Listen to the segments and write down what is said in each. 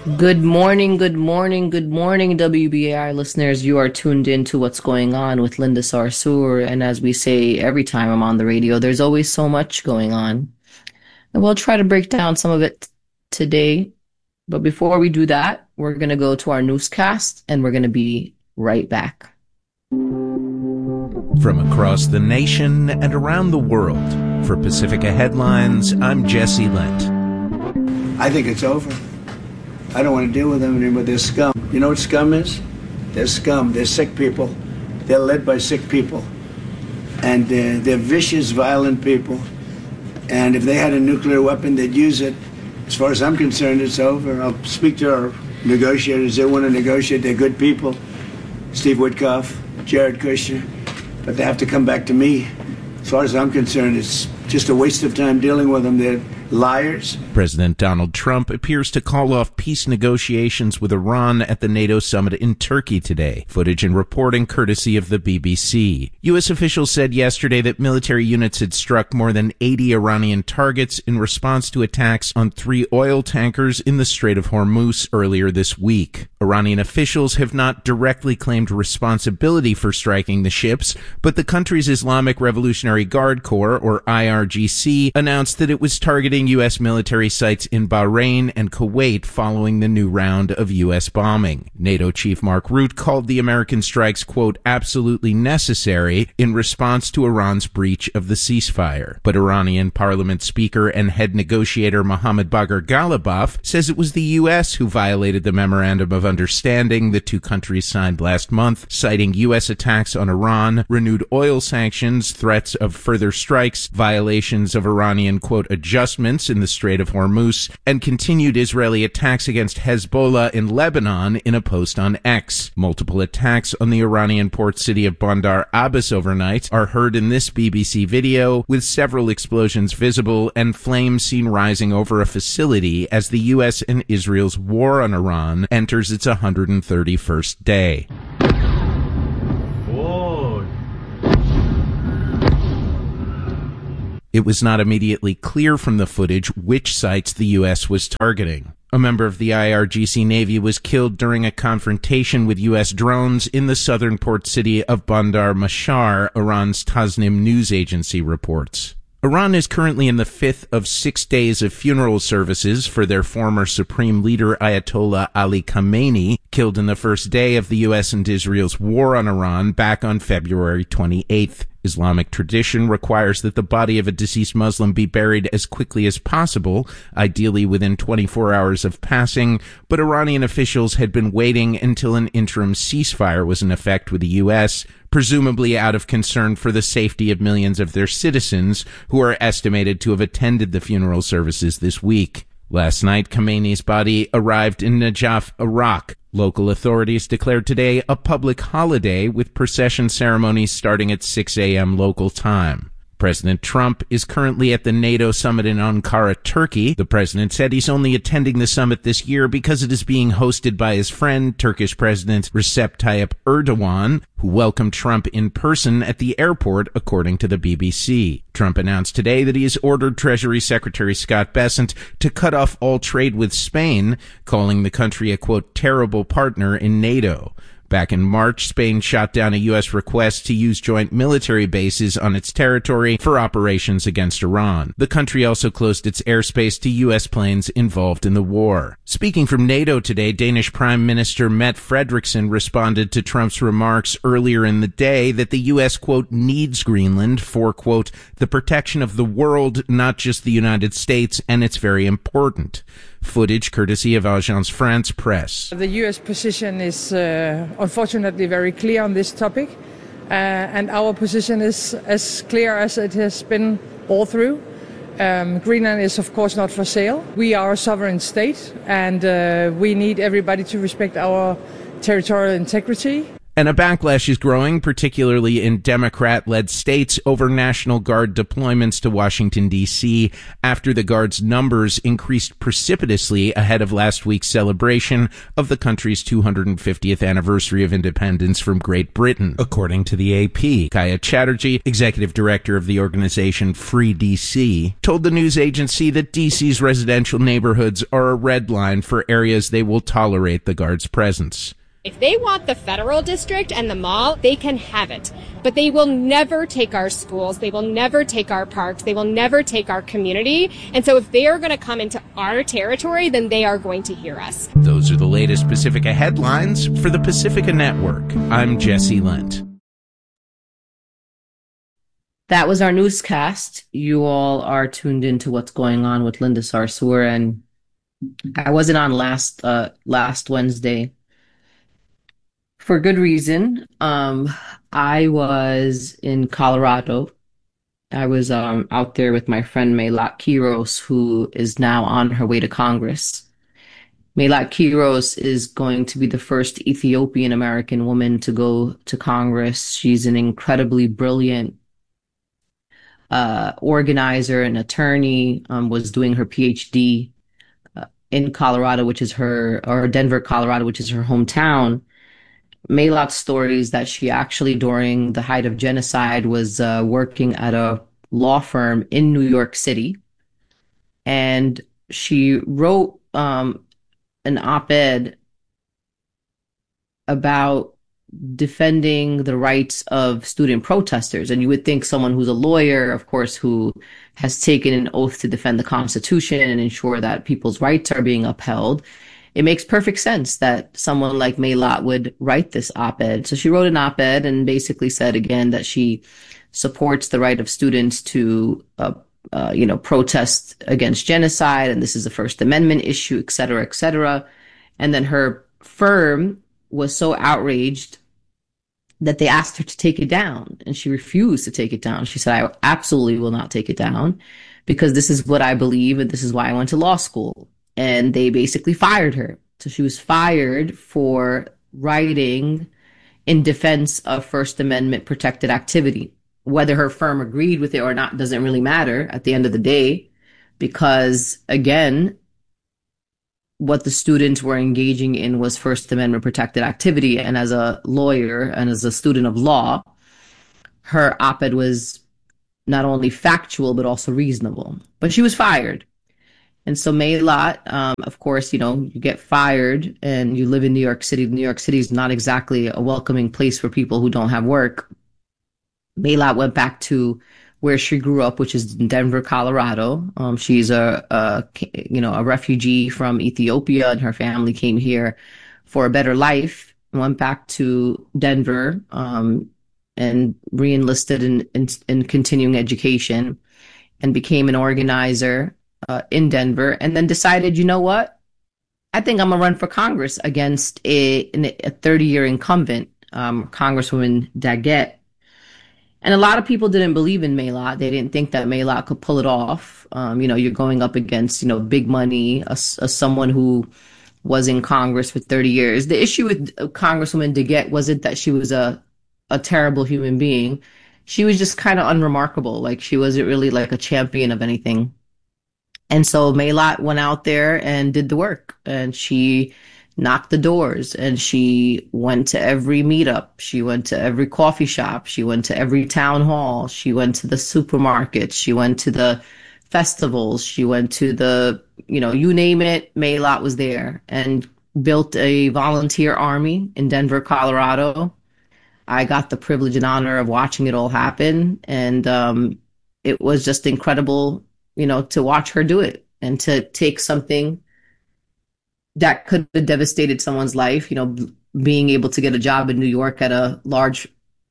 Good morning, good morning, good morning, WBAI listeners. You are tuned in to what's going on with Linda Sarsour. And as we say every time I'm on the radio, there's always so much going on. And we'll try to break down some of it today. But before we do that, we're going to go to our newscast and we're going to be right back. From across the nation and around the world, for Pacifica Headlines, I'm Jesse Lent. I think it's over. I don't want to deal with them anymore. They're scum. You know what scum is? They're scum. They're sick people. They're led by sick people. And they're vicious, violent people. And if they had a nuclear weapon, they'd use it. As far as I'm concerned, it's over. I'll speak to our negotiators. They want to negotiate. They're good people. Steve Witkoff, Jared Kushner. But they have to come back to me. As far as I'm concerned, it's just a waste of time dealing with them. They're liars. President Donald Trump appears to call off peace negotiations with Iran at the NATO summit in Turkey today. Footage and reporting courtesy of the BBC. U.S. officials said yesterday that military units had struck more than 80 Iranian targets in response to attacks on 3 oil tankers in the Strait of Hormuz earlier this week. Iranian officials have not directly claimed responsibility for striking the ships, but the country's Islamic Revolutionary Guard Corps, or IRGC, announced that it was targeting U.S. military sites in Bahrain and Kuwait following the new round of U.S. bombing. NATO Chief Mark Rutte called the American strikes, quote, absolutely necessary in response to Iran's breach of the ceasefire. But Iranian Parliament Speaker and head negotiator Mohammad Bagher Ghalibaf says it was the U.S. who violated the Memorandum of Understanding the two countries signed last month, citing U.S. attacks on Iran, renewed oil sanctions, threats of further strikes, violations of Iranian, quote, adjustments in the Strait of Hormuz, and continued Israeli attacks against Hezbollah in Lebanon in a post on X. Multiple attacks on the Iranian port city of Bandar Abbas overnight are heard in this BBC video, with several explosions visible and flames seen rising over a facility as the U.S. and Israel's war on Iran enters its 131st day. It was not immediately clear from the footage which sites the U.S. was targeting. A member of the IRGC Navy was killed during a confrontation with U.S. drones in the southern port city of Bandar Mashar, Iran's Tasnim news agency reports. Iran is currently in the 5th of 6 days of funeral services for their former supreme leader Ayatollah Ali Khamenei, killed in the first day of the U.S. and Israel's war on Iran back on February 28th. Islamic tradition requires that the body of a deceased Muslim be buried as quickly as possible, ideally within 24 hours of passing, but Iranian officials had been waiting until an interim ceasefire was in effect with the U.S., presumably out of concern for the safety of millions of their citizens who are estimated to have attended the funeral services this week. Last night, Khamenei's body arrived in Najaf, Iraq. Local authorities declared today a public holiday with procession ceremonies starting at 6 a.m. local time. President Trump is currently at the NATO summit in Ankara, Turkey. The president said he's only attending the summit this year because it is being hosted by his friend, Turkish President Recep Tayyip Erdogan, who welcomed Trump in person at the airport, according to the BBC. Trump announced today that he has ordered Treasury Secretary Scott Bessent to cut off all trade with Spain, calling the country a, quote, terrible partner in NATO. Back in March, Spain shot down a U.S. request to use joint military bases on its territory for operations against Iran. The country also closed its airspace to U.S. planes involved in the war. Speaking from NATO today, Danish Prime Minister Mette Frederiksen responded to Trump's remarks earlier in the day that the U.S., quote, needs Greenland for, quote, the protection of the world, not just the United States, and it's very important. Footage courtesy of Agence France Presse. The U.S. position is unfortunately very clear on this topic, and our position is as clear as it has been all through. Greenland is of course not for sale. We are a sovereign state, and we need everybody to respect our territorial integrity. And a backlash is growing, particularly in Democrat-led states, over National Guard deployments to Washington, D.C., after the Guard's numbers increased precipitously ahead of last week's celebration of the country's 250th anniversary of independence from Great Britain, according to the AP. Kaya Chatterjee, executive director of the organization Free D.C., told the news agency that D.C.'s residential neighborhoods are a red line for areas they will tolerate the Guard's presence. If they want the federal district and the mall, they can have it. But they will never take our schools. They will never take our parks. They will never take our community. And so if they are going to come into our territory, then they are going to hear us. Those are the latest Pacifica headlines for the Pacifica Network. I'm Jesse Lent. That was our newscast. You all are tuned into what's going on with Linda Sarsour, and I wasn't on last Wednesday. For good reason. I was in Colorado. I was out there with my friend Melat Quiros, who is now on her way to Congress. Melat Quiros is going to be the first Ethiopian American woman to go to Congress. She's an incredibly brilliant organizer and attorney. Was doing her PhD in Colorado, or Denver, Colorado, which is her hometown. Melat's story is that she actually, during the height of genocide, was working at a law firm in New York City. And she wrote an op-ed about defending the rights of student protesters. And you would think someone who's a lawyer, of course, who has taken an oath to defend the Constitution and ensure that people's rights are being upheld, it makes perfect sense that someone like Melat would write this op-ed. So she wrote an op-ed and basically said again that she supports the right of students to, protest against genocide, and this is a First Amendment issue, et cetera, et cetera. And then her firm was so outraged that they asked her to take it down, and she refused to take it down. She said, "I absolutely will not take it down because this is what I believe, and this is why I went to law school." And they basically fired her. So she was fired for writing in defense of First Amendment protected activity. Whether her firm agreed with it or not doesn't really matter at the end of the day, because again, what the students were engaging in was First Amendment protected activity. And as a lawyer and as a student of law, her op-ed was not only factual, but also reasonable. But she was fired. And so Melat, of course, you get fired and you live in New York City. New York City is not exactly a welcoming place for people who don't have work. Melat went back to where she grew up, which is in Denver, Colorado. She's a refugee from Ethiopia, and her family came here for a better life. Went back to Denver and re-enlisted in continuing education, and became an organizer in Denver, and then decided, you know what? I think I'm gonna run for Congress against a 30-year incumbent, Congresswoman Daggett. And a lot of people didn't believe in Melat. They didn't think that Melat could pull it off. You're going up against, big money, someone who was in Congress for 30 years. The issue with Congresswoman Daggett wasn't that she was a terrible human being. She was just kind of unremarkable. Like, she wasn't really like a champion of anything. And so Melat went out there and did the work, and she knocked the doors, and she went to every meetup. She went to every coffee shop. She went to every town hall. She went to the supermarkets. She went to the festivals. She went to the, you name it, Melat was there, and built a volunteer army in Denver, Colorado. I got the privilege and honor of watching it all happen. And it was just incredible, to watch her do it and to take something that could have devastated someone's life. Being able to get a job in New York at a large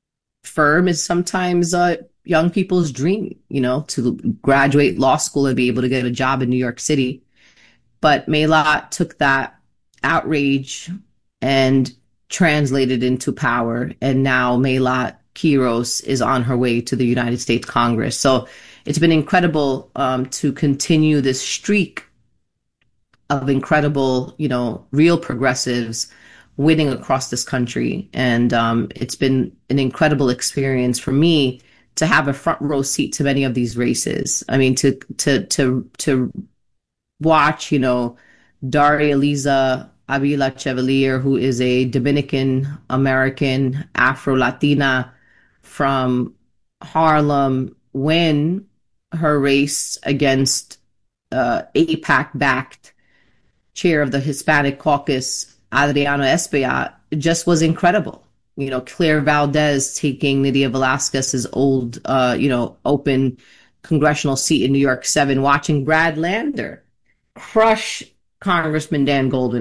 firm is sometimes young people's dream, to graduate law school and be able to get a job in New York City. But Melat took that outrage and translated into power. And now Melat Quiros is on her way to the United States Congress. So it's been incredible to continue this streak of incredible, real progressives winning across this country. And it's been an incredible experience for me to have a front row seat to many of these races. I mean, to watch, Daria Liza Avila Chevalier, who is a Dominican American Afro Latina from Harlem, win her race against APAC backed chair of the Hispanic caucus, Adriano Espaillat, just was incredible. Claire Valdez taking Nydia Velasquez's old, open congressional seat in New York 7, watching Brad Lander crush Congressman Dan Goldman.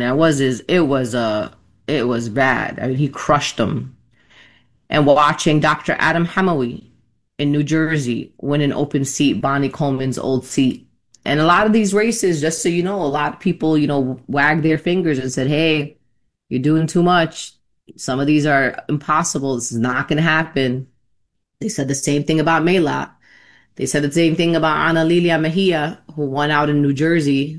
It was bad. I mean, he crushed him. And watching Dr. Adam Hamawi in New Jersey win an open seat, Bonnie Coleman's old seat. And a lot of these races, just so you know, a lot of people, wagged their fingers and said, hey, you're doing too much. Some of these are impossible. This is not going to happen. They said the same thing about Mela. They said the same thing about Ana Lilia Mejia, who won out in New Jersey,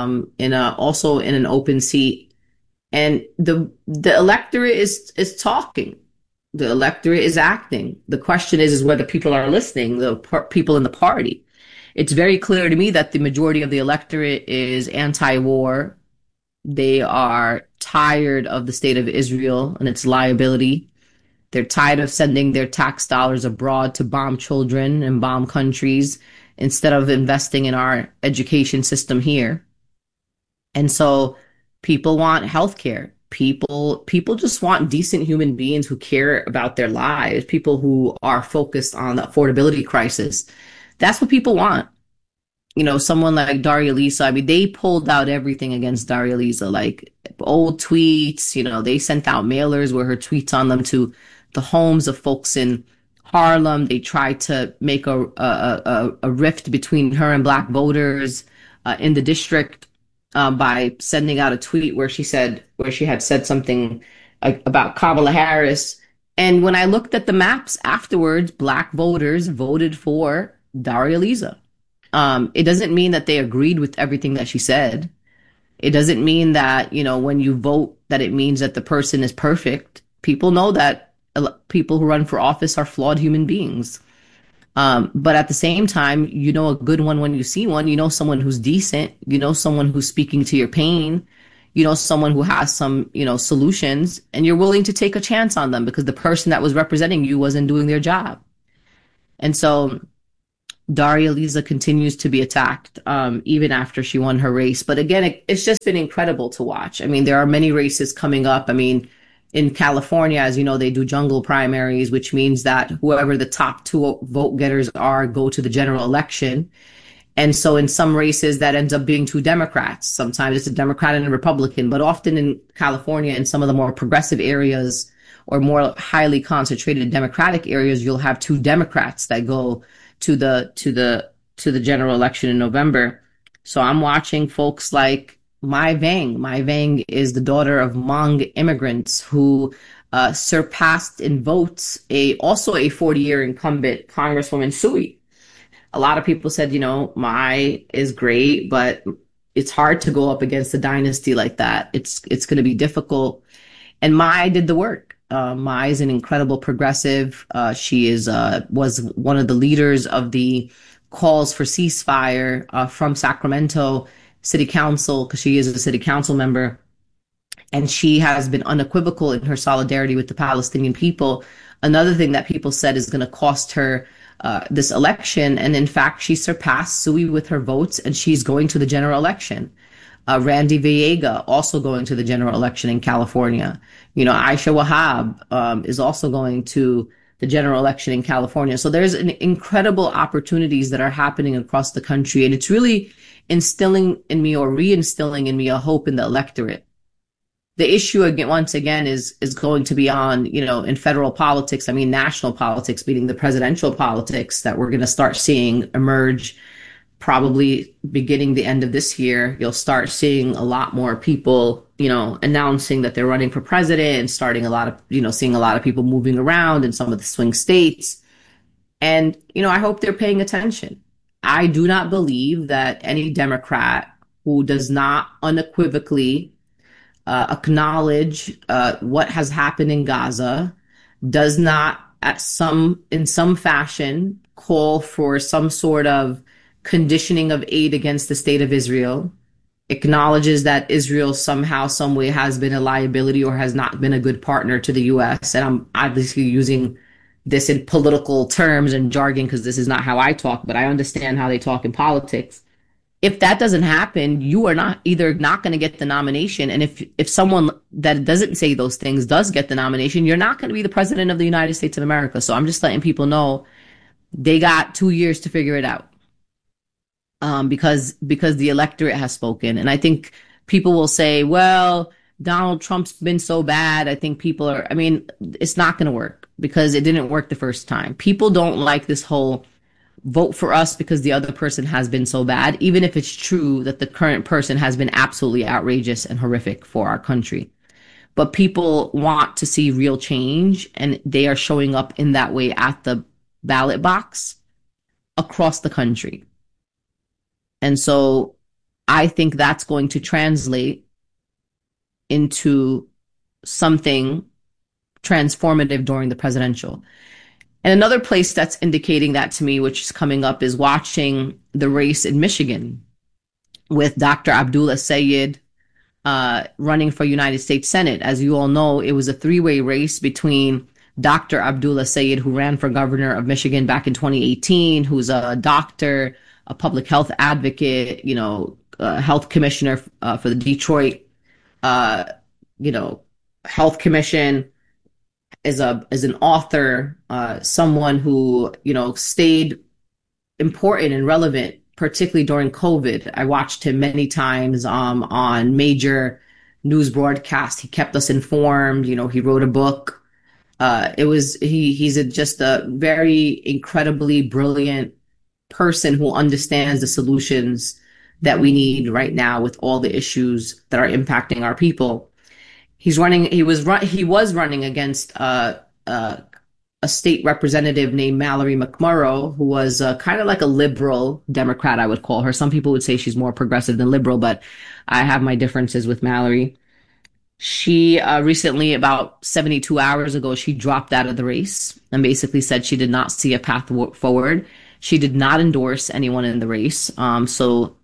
also in an open seat. And the electorate is talking. The electorate is acting. The question is whether people are listening, the people in the party. It's very clear to me that the majority of the electorate is anti-war. They are tired of the state of Israel and its liability. They're tired of sending their tax dollars abroad to bomb children and bomb countries instead of investing in our education system here. And so people want healthcare. People just want decent human beings who care about their lives, people who are focused on the affordability crisis. That's what people want. Someone like Daria Lisa, I mean, they pulled out everything against Daria Lisa, like old tweets, they sent out mailers with her tweets on them to the homes of folks in Harlem. They tried to make a rift between her and Black voters in the district by sending out a tweet where she had said something about Kamala Harris. And when I looked at the maps afterwards, Black voters voted for Daria Lisa. It doesn't mean that they agreed with everything that she said. It doesn't mean that, when you vote, that it means that the person is perfect. People know that people who run for office are flawed human beings. But at the same time, a good one when you see one, someone who's decent, someone who's speaking to your pain, someone who has some, solutions, and you're willing to take a chance on them because the person that was representing you wasn't doing their job. And so Daria Lisa continues to be attacked, even after she won her race. But again, it's just been incredible to watch. I mean, there are many races coming up. I mean, in California, as you know, they do jungle primaries, which means that whoever the top two vote getters are go to the general election. And so in some races, that ends up being two Democrats. Sometimes it's a Democrat and a Republican, but often in California, in some of the more progressive areas or more highly concentrated Democratic areas, you'll have two Democrats that go to the general election in November. So I'm watching folks like Mai Vang. Mai Vang is the daughter of Hmong immigrants who surpassed in votes also a 40-year incumbent, Congresswoman Sui. A lot of people said, Mai is great, but it's hard to go up against a dynasty like that. It's going to be difficult. And Mai did the work. Mai is an incredible progressive. She was one of the leaders of the calls for ceasefire from Sacramento City Council, because she is a city council member. And she has been unequivocal in her solidarity with the Palestinian people. Another thing that people said is going to cost her this election. And in fact, she surpassed Sui with her votes, and she's going to the general election. Randy Villega also going to the general election in California. Aisha Wahab is also going to the general election in California. So there's incredible opportunities that are happening across the country. And it's really instilling in me or reinstilling in me a hope in the electorate. The issue again, once again, is going to be on, in federal politics. I mean, national politics, meaning the presidential politics that we're going to start seeing emerge probably beginning the end of this year. You'll start seeing a lot more people, announcing that they're running for president and seeing a lot of people moving around in some of the swing states. And, I hope they're paying attention. I do not believe that any Democrat who does not unequivocally acknowledge what has happened in Gaza, does not in some fashion call for some sort of conditioning of aid against the state of Israel, acknowledges that Israel somehow, some way has been a liability or has not been a good partner to the US. And I'm obviously using this in political terms and jargon because this is not how I talk, but I understand how they talk in politics. If that doesn't happen, you are not going to get the nomination. And if someone that doesn't say those things does get the nomination, you're not going to be the president of the United States of America. So I'm just letting people know they got 2 years to figure it out. Because the electorate has spoken. And I think people will say, well, Donald Trump's been so bad. I think it's not going to work because it didn't work the first time. People don't like this whole vote for us because the other person has been so bad, even if it's true that the current person has been absolutely outrageous and horrific for our country. But people want to see real change, and they are showing up in that way at the ballot box across the country. And so I think that's going to translate into something transformative during the presidential. And another place that's indicating that to me, which is coming up, is watching the race in Michigan with Dr. Abdullah Sayed running for United States Senate. As you all know, it was a three-way race between Dr. Abdullah Sayed, who ran for governor of Michigan back in 2018, who's a doctor, a public health advocate, health commissioner for the Detroit, health commission, is an author, someone who, stayed important and relevant, particularly during COVID. I watched him many times on major news broadcasts. He kept us informed. He wrote a book. He's just a very incredibly brilliant person who understands the solutions that we need right now with all the issues that are impacting our people. He was running against a state representative named Mallory McMurrow, who was kind of like a liberal Democrat, I would call her. Some people would say she's more progressive than liberal, but I have my differences with Mallory. She recently, about 72 hours ago, she dropped out of the race and basically said she did not see a path forward. She did not endorse anyone in the race. It's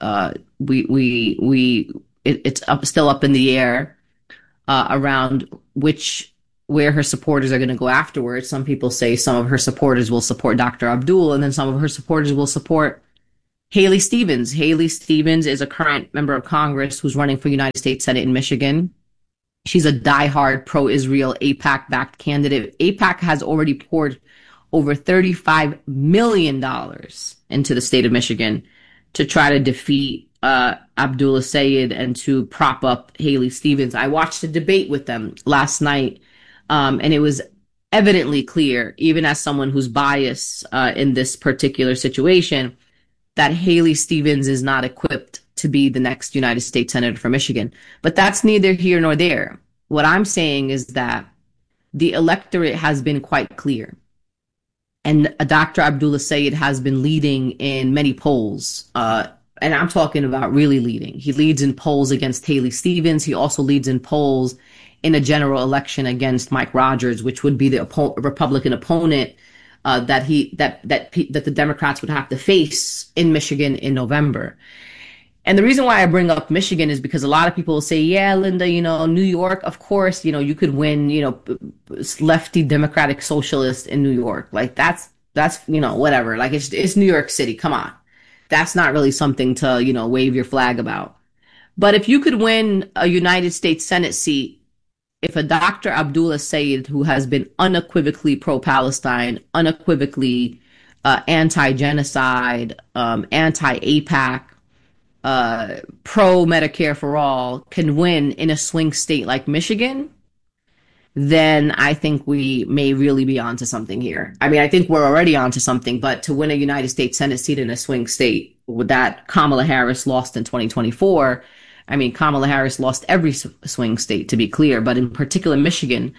still up in the air around where her supporters are going to go afterwards. Some people say some of her supporters will support Dr. Abdul, and then some of her supporters will support Haley Stevens. Haley Stevens is a current member of Congress who's running for United States Senate in Michigan. She's a diehard pro-Israel AIPAC-backed candidate. AIPAC has already poured over $35 million into the state of Michigan to try to defeat Abdullah Sayed and to prop up Haley Stevens. I watched a debate with them last night, and it was evidently clear, even as someone who's biased in this particular situation, that Haley Stevens is not equipped to be the next United States Senator for Michigan. But that's neither here nor there. What I'm saying is that the electorate has been quite clear. And Dr. Abdullah Sayed has been leading in many polls. And I'm talking about really leading. He leads in polls against Haley Stevens. He also leads in polls in a general election against Mike Rogers, which would be the Republican opponent that the Democrats would have to face in Michigan in November. And the reason why I bring up Michigan is because a lot of people will say, yeah, Linda, New York, of course, you could win, lefty Democratic socialist in New York. Like that's, whatever. Like it's New York City. Come on. That's not really something to, wave your flag about. But if you could win a United States Senate seat, if a Dr. Abdullah Sayed, who has been unequivocally pro-Palestine, unequivocally anti-genocide, anti-AIPAC, pro-Medicare for all, can win in a swing state like Michigan, then I think we may really be onto something here. I mean, I think we're already onto something, but to win a United States Senate seat in a swing state with that Kamala Harris lost in 2024, I mean, Kamala Harris lost every swing state, to be clear, but in particular Michigan,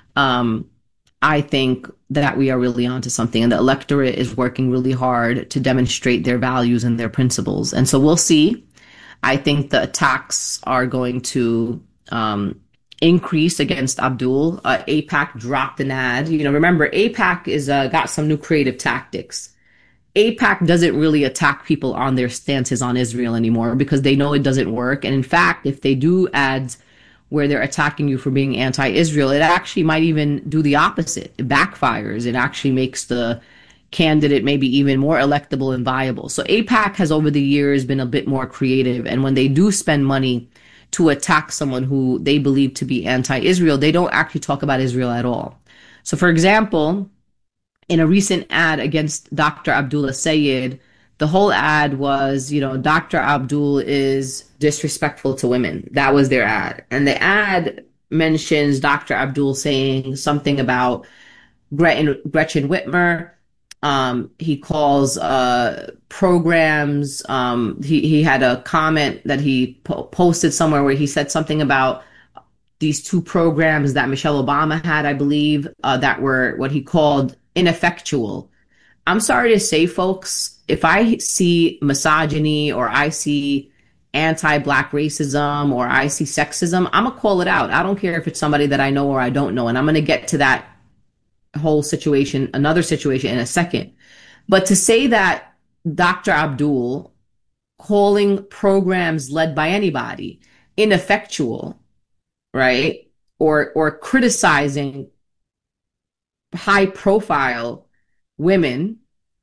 I think that we are really onto something, and the electorate is working really hard to demonstrate their values and their principles. And so we'll see. I think the attacks are going to increase against Abdul. AIPAC dropped an ad. Remember, AIPAC is got some new creative tactics. AIPAC doesn't really attack people on their stances on Israel anymore because they know it doesn't work. And in fact, if they do ads where they're attacking you for being anti-Israel, it actually might even do the opposite. It backfires. It actually makes the candidate maybe even more electable and viable. So AIPAC has over the years been a bit more creative. And when they do spend money to attack someone who they believe to be anti-Israel, they don't actually talk about Israel at all. So for example, in a recent ad against Dr. Abdullah Sayed, the whole ad was, Dr. Abdul is disrespectful to women. That was their ad. And the ad mentions Dr. Abdul saying something about Gretchen Whitmer. He calls programs. He had a comment that he posted somewhere where he said something about these two programs that Michelle Obama had, I believe, that were what he called ineffectual. I'm sorry to say, folks, if I see misogyny or I see anti-Black racism or I see sexism, I'm going to call it out. I don't care if it's somebody that I know or I don't know. And I'm going to get to that whole situation, another situation in a second. But to say that Dr. Abdul calling programs led by anybody ineffectual, right? Or criticizing high profile women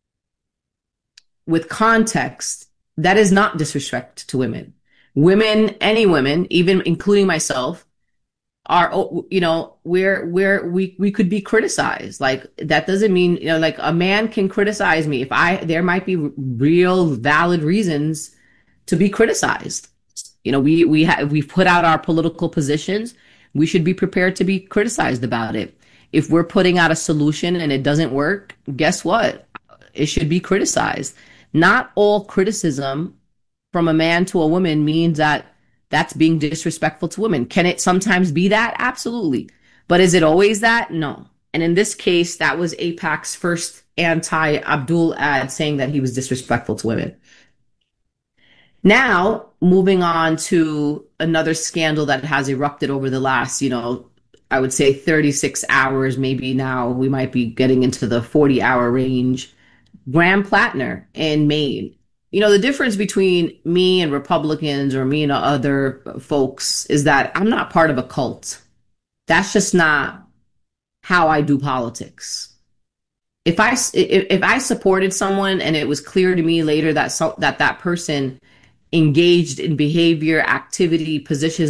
with context, that is not disrespect to women. Women, any women, even including myself, are, we could be criticized. Like, that doesn't mean, like a man can criticize me there might be real valid reasons to be criticized. We've put out our political positions. We should be prepared to be criticized about it. If we're putting out a solution and it doesn't work, guess what? It should be criticized. Not all criticism from a man to a woman means that that's being disrespectful to women. Can it sometimes be that? Absolutely. But is it always that? No. And in this case, that was AIPAC's first anti-Abdul ad saying that he was disrespectful to women. Now, moving on to another scandal that has erupted over the last, I would say 36 hours, maybe now we might be getting into the 40-hour range. Graham Plattner in Maine. The difference between me and Republicans or me and other folks is that I'm not part of a cult. That's just not how I do politics. If I supported someone and it was clear to me later that that person engaged in behavior, activity, positions